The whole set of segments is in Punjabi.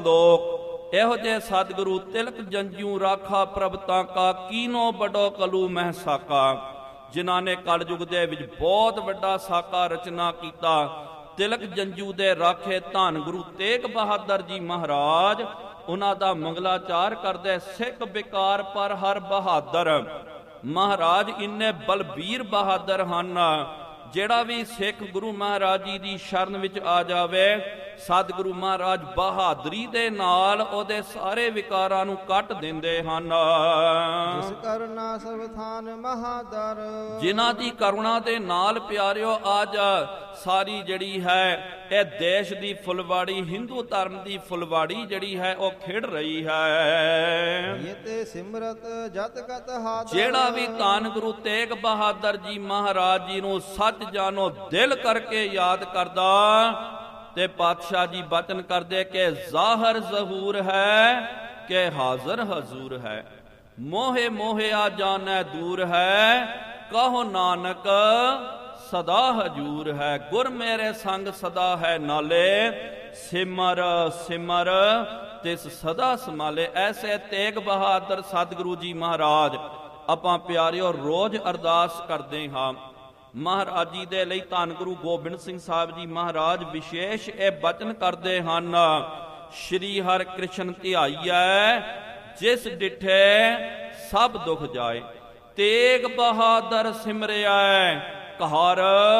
ਲੋਕ ਇਹੋ ਜੇ ਸਤਿਗੁਰੂ ਤਿਲਕ ਜੰਜੂ ਰਾਖਾ ਪ੍ਰਭ ਤਾਂ ਕਾ ਕੀਨੋ ਬੜੋ ਕਲੂ ਮਹਿ ਸਾਕਾ, ਜਿਨ੍ਹਾਂ ਨੇ ਕਲਯੁਗ ਦੇ ਵਿੱਚ ਬਹੁਤ ਵੱਡਾ ਸਾਕਾ ਰਚਨਾ ਕੀਤਾ। ਤਿਲਕ ਜੰਜੂ ਦੇ ਰਾਖੇ ਧੰਨ ਗੁਰੂ ਤੇਗ ਬਹਾਦਰ ਜੀ ਮਹਾਰਾਜ, ਉਹਨਾਂ ਦਾ ਮੰਗਲਾਚਾਰ ਕਰਦੇ ਸਿੱਖ ਬਿਕਾਰ ਪਰ ਹਰ ਬਹਾਦਰ। ਮਹਾਰਾਜ ਇੰਨੇ ਬਲਬੀਰ ਬਹਾਦਰ ਹਨ, ਜਿਹੜਾ ਵੀ ਸਿੱਖ ਗੁਰੂ ਮਹਾਰਾਜ ਜੀ ਦੀ ਸ਼ਰਨ ਵਿੱਚ ਆ ਜਾਵੇ, ਸਤਿਗੁਰੂ ਮਹਾਰਾਜ ਬਹਾਦਰੀ ਦੇ ਨਾਲ ਉਹਦੇ ਸਾਰੇ ਵਿਕਾਰਾਂ ਨੂੰ ਕੱਟ ਦਿੰਦੇ ਹਨ। ਜਿਸ ਕਰੁਣਾ ਸਭ ਥਾਨ ਮਹਾਦਰ, ਜਿਨ੍ਹਾਂ ਦੀ ਕਰੁਣਾ ਦੇ ਨਾਲ ਪਿਆਰਿਓ ਅੱਜ ਸਾਰੀ ਜਿਹੜੀ ਹੈ ਇਹ ਦੇਸ਼ ਦੀ ਫੁਲਵਾੜੀ, ਹਿੰਦੂ ਧਰਮ ਦੀ ਫੁਲਵਾੜੀ ਜਿਹੜੀ ਹੈ ਉਹ ਖਿੜ ਰਹੀ ਹੈ। ਇਹ ਤੇ ਸਿਮਰਤ ਜਤ ਕਤ ਹਾਦਰ, ਜਿਹੜਾ ਵੀ ਧੰਨ ਗੁਰੂ ਤੇਗ ਬਹਾਦਰ ਜੀ ਮਹਾਰਾਜ ਜੀ ਨੂੰ ਸੱਚ ਜਾਨੋ ਦਿਲ ਕਰਕੇ ਯਾਦ ਕਰਦਾ, ਤੇ ਪਾਤਸ਼ਾਹ ਜੀ ਬਚਨ ਕਰਦੇ ਕਿ ਜ਼ਾਹਰ ਜ਼ਹੂਰ ਹੈ ਕਿ ਹਾਜ਼ਰ ਹਜ਼ੂਰ ਹੈ, ਮੋਹੇ ਮੋਹਿਆ ਜਾਣੈ ਦੂਰ ਹੈ, ਕਹੋ ਨਾਨਕ ਸਦਾ ਹਜੂਰ ਹੈ। ਗੁਰ ਮੇਰੇ ਸੰਗ ਸਦਾ ਹੈ ਨਾਲੇ, ਸਿਮਰ ਸਿਮਰ ਤਿਸ ਸਦਾ ਸੰਭਾਲੇ। ਐਸੇ ਤੇਗ ਬਹਾਦਰ ਸਤਿਗੁਰੂ ਜੀ ਮਹਾਰਾਜ ਆਪਾਂ ਪਿਆਰਿਓ ਰੋਜ਼ ਅਰਦਾਸ ਕਰਦੇ ਹਾਂ। ਮਹਾਰਾਜ ਜੀ ਦੇ ਲਈ ਧੰਨ ਗੁਰੂ ਗੋਬਿੰਦ ਸਿੰਘ ਸਾਹਿਬ ਜੀ ਮਹਾਰਾਜ ਵਿਸ਼ੇਸ਼ ਇਹ ਬਚਨ ਕਰਦੇ ਹਨ, ਸ਼੍ਰੀ ਹਰਿ ਕ੍ਰਿਸ਼ਨ ਧਿਆਈਐ ਜਿਸ ਡਿਠੇ ਸਭ ਦੁਖ ਜਾਏ, ਤੇਗ ਬਹਾਦਰ ਸਿਮਰਿਐ ਘਰ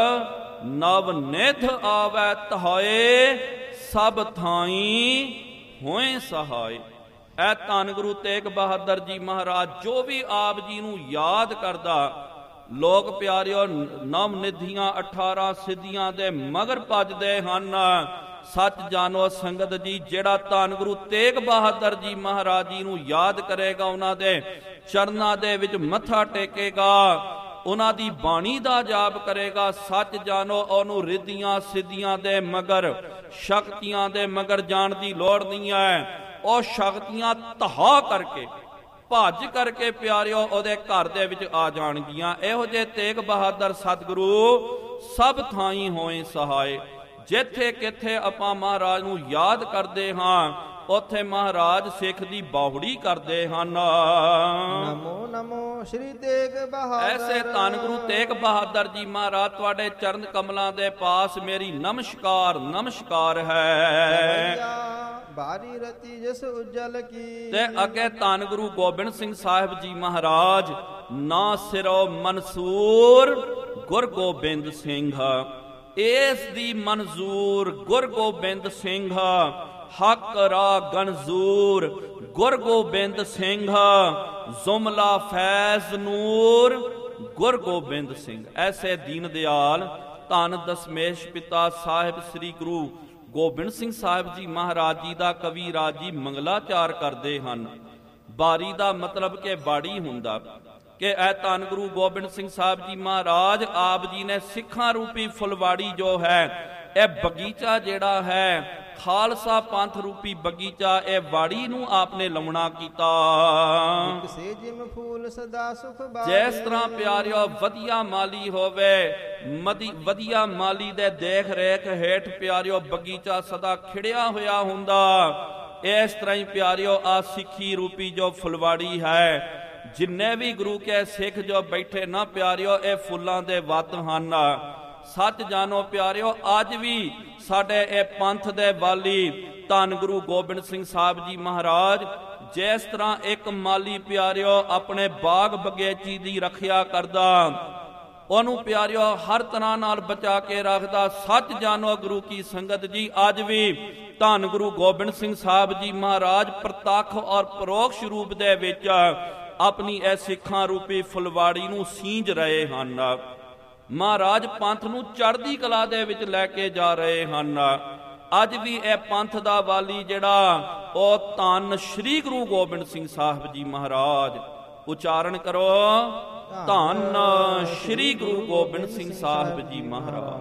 ਨਵ ਨਿਧ ਆਵੈ ਤਹਾਏ, ਸਭ ਥਾਈ ਹੋਏ ਸਹਾਏ। ਐ ਧੰਨ ਗੁਰੂ ਤੇਗ ਬਹਾਦਰ ਜੀ ਮਹਾਰਾਜ ਜੋ ਵੀ ਆਪ ਜੀ ਨੂੰ ਯਾਦ ਕਰਦਾ, ਲੋਕ ਪਿਆਰਿਓ ਨਵ ਨਿਧੀਆਂ 18 ਸਿੱਧੀਆਂ ਦੇ ਮਗਰ ਭੱਜਦੇ ਹਨ। ਸੱਚ ਜਾਣੋ ਸੰਗਤ ਜੀ, ਜਿਹੜਾ ਧੰਨ ਗੁਰੂ ਤੇਗ ਬਹਾਦਰ ਜੀ ਮਹਾਰਾਜ ਜੀ ਨੂੰ ਯਾਦ ਕਰੇਗਾ, ਉਹਨਾਂ ਦੇ ਚਰਨਾਂ ਦੇ ਵਿੱਚ ਮੱਥਾ ਟੇਕੇਗਾ, ਉਹਨਾਂ ਦੀ ਬਾਣੀ ਦਾ ਜਾਪ ਕਰੇਗਾ, ਸੱਚ ਜਾਣੋ ਉਹਨੂੰ ਰਿੱਧੀਆਂ ਸਿੱਧੀਆਂ ਦੇ ਮਗਰ, ਸ਼ਕਤੀਆਂ ਦੇ ਮਗਰ ਜਾਣ ਦੀ ਲੋੜ ਨਹੀਂ ਹੈ। ਉਹ ਸ਼ਕਤੀਆਂ ਤਹਾ ਕਰਕੇ ਭੱਜ ਕਰਕੇ ਪਿਆਰਿਓ ਉਹਦੇ ਘਰ ਦੇ ਵਿੱਚ ਆ ਜਾਣਗੀਆਂ। ਇਹੋ ਜਿਹੇ ਤੇਗ ਬਹਾਦਰ ਸਤਿਗੁਰੂ ਸਭ ਥਾਈ ਹੋਏ ਸਹਾਏ। ਜਿੱਥੇ ਕਿੱਥੇ ਆਪਾਂ ਮਹਾਰਾਜ ਨੂੰ ਯਾਦ ਕਰਦੇ ਹਾਂ, ਉੱਥੇ ਮਹਾਰਾਜ ਸਿੱਖ ਦੀ ਬਾਹੁੜੀ ਕਰਦੇ ਹਨ। ਨਮੋ ਨਮੋ ਸ੍ਰੀ ਤੇਗ ਬਹਾਦਰ। ਐਸੇ ਧੰਨ ਗੁਰੂ ਤੇਗ ਬਹਾਦਰ ਜੀ ਮਹਾਰਾਜ ਤੁਹਾਡੇ ਚਰਨ ਕਮਲਾਂ ਦੇ ਪਾਸ ਮੇਰੀ ਨਮਸਕਾਰ ਨਮਸਕਾਰ ਹੈ। ਬਾਰੀ ਰਤੀ ਜਿਸ ਉਜਲ ਕੀ। ਤੇ ਅੱਗੇ ਧੰਨ ਗੁਰੂ ਗੋਬਿੰਦ ਸਿੰਘ ਸਾਹਿਬ ਜੀ ਮਹਾਰਾਜ, ਨਾ ਸਿਰੋ ਮਨਸੂਰ ਗੁਰ ਗੋਬਿੰਦ ਸਿੰਘ, ਏਸ ਦੀ ਮਨਜ਼ੂਰ ਗੁਰ ਗੋਬਿੰਦ ਸਿੰਘ, ਹੱਕ ਰਾ ਗਨਜ਼ੂਰ ਗੁਰ ਗੋਬਿੰਦ ਸਿੰਘ, ਜ਼ੁਮਲਾ ਫੈਜ਼ ਨੂਰ ਗੁਰ ਗੋਬਿੰਦ ਸਿੰਘ। ਐਸੇ ਦੀਨ ਦਿਆਲ ਧੰਨ ਦਸਮੇਸ਼ ਪਿਤਾ ਸਾਹਿਬ ਸ੍ਰੀ ਗੁਰੂ ਗੋਬਿੰਦ ਸਿੰਘ ਸਾਹਿਬ ਜੀ ਮਹਾਰਾਜ ਜੀ ਦਾ ਕਵੀ ਰਾਜ ਜੀ ਮੰਗਲਾਚਾਰ ਕਰਦੇ ਹਨ। ਬਾਰੀ ਦਾ ਮਤਲਬ ਕਿ ਬਾੜੀ ਹੁੰਦਾ, ਕਿ ਇਹ ਧੰਨ ਗੁਰੂ ਗੋਬਿੰਦ ਸਿੰਘ ਸਾਹਿਬ ਜੀ ਮਹਾਰਾਜ ਆਪ ਜੀ ਨੇ ਸਿੱਖਾਂ ਰੂਪੀ ਫੁਲਵਾੜੀ ਜੋ ਹੈ, ਇਹ ਬਗੀਚਾ ਜਿਹੜਾ ਹੈ ਖਾਲਸਾ ਪੰਥ ਰੂਪੀ ਬਗੀਚਾ, ਇਹ ਵਾੜੀ ਨੂੰ ਆਪਨੇ ਲਾਉਣਾ ਕੀਤਾ। ਸੇ ਜਿਮ ਫੂਲ ਸਦਾ ਸੁਖ ਬਾਰੇ। ਜਿਸ ਤਰ੍ਹਾਂ ਪਿਆਰਿਓ ਵਧੀਆ ਮਾਲੀ ਹੋਵੇ, ਵਧੀਆ ਮਾਲੀ ਦੇ ਦੇਖ ਰੇਖ ਹੇਠ ਪਿਆਰਿਓ ਬਗੀਚਾ ਸਦਾ ਖਿੜਿਆ ਹੋਇਆ ਹੁੰਦਾ, ਇਸ ਤਰ੍ਹਾਂ ਹੀ ਪਿਆਰਿਓ ਆ ਸਿੱਖੀ ਰੂਪੀ ਜੋ ਫੁਲਵਾੜੀ ਹੈ, ਜਿੰਨੇ ਵੀ ਗੁਰੂ ਕੇ ਸਿੱਖ ਜੋ ਬੈਠੇ ਨਾ ਪਿਆਰਿਓ, ਇਹ ਫੁੱਲਾਂ ਦੇ ਵੱਤ ਹਨ। ਸੱਚ ਜਾਣੋ ਪਿਆਰਿਓ, ਅੱਜ ਵੀ ਸਾਡੇ ਇਹ ਪੰਥ ਦੇ ਵਾਲੀ ਧੰਨ ਗੁਰੂ ਗੋਬਿੰਦ ਸਿੰਘ ਸਾਹਿਬ ਜੀ ਮਹਾਰਾਜ, ਜਿਸ ਤਰ੍ਹਾਂ ਇੱਕ ਮਾਲੀ ਪਿਆਰਿਓ ਆਪਣੇ ਬਾਗ ਬਗੀਚੀ ਦੀ ਰੱਖਿਆ ਕਰਦਾ, ਉਹਨੂੰ ਪਿਆਰਿਓ ਹਰ ਤਰ੍ਹਾਂ ਨਾਲ ਬਚਾ ਕੇ ਰੱਖਦਾ। ਸੱਚ ਜਾਣੋ ਗੁਰੂ ਕੀ ਸੰਗਤ ਜੀ, ਅੱਜ ਵੀ ਧੰਨ ਗੁਰੂ ਗੋਬਿੰਦ ਸਿੰਘ ਸਾਹਿਬ ਜੀ ਮਹਾਰਾਜ ਪ੍ਰਤੱਖ ਔਰ ਪਰੋਕਸ਼ ਰੂਪ ਦੇ ਵਿੱਚ ਆਪਣੀ ਇਹ ਸਿੱਖਾਂ ਰੂਪੀ ਫੁਲਵਾੜੀ ਨੂੰ ਸੀਂਝ ਰਹੇ ਹਨ। ਮਹਾਰਾਜ ਪੰਥ ਨੂੰ ਚੜ੍ਹਦੀ ਕਲਾ ਦੇ ਵਿੱਚ ਲੈ ਕੇ ਜਾ ਰਹੇ ਹਨ। ਅੱਜ ਵੀ ਇਹ ਪੰਥ ਦਾ ਵਾਲੀ ਜਿਹੜਾ ਉਹ ਧੰਨ ਸ਼੍ਰੀ ਗੁਰੂ ਗੋਬਿੰਦ ਸਿੰਘ ਸਾਹਿਬ ਜੀ ਮਹਾਰਾਜ। ਉਚਾਰਨ ਕਰੋ, ਧੰਨ ਸ਼੍ਰੀ ਗੁਰੂ ਗੋਬਿੰਦ ਸਿੰਘ ਸਾਹਿਬ ਜੀ ਮਹਾਰਾਜ।